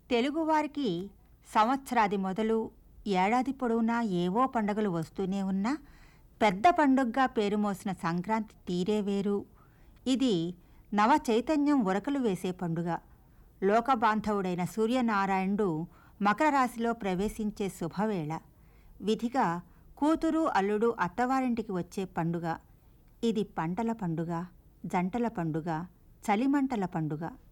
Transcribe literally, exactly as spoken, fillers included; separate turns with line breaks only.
తెలుగువారికి సంవత్సరాది మొదలు ఏడాది పొడవునా ఏవో పండుగలు వస్తూనే ఉన్నా పెద్ద పండుగగా పేరు మోసిన సంక్రాంతి తీరే వేరు. ఇది నవ చైతన్యం ఉరకలు వేసే పండుగ. లోకబాంధవుడైన సూర్యనారాయణుడు మకర రాశిలో ప్రవేశించే శుభవేళ. విధిగా కూతురు అల్లుడు అత్తవారింటికి వచ్చే పండుగ. ఇది పంటల పండుగ, జంటల పండుగ, చలిమంటల పండుగ.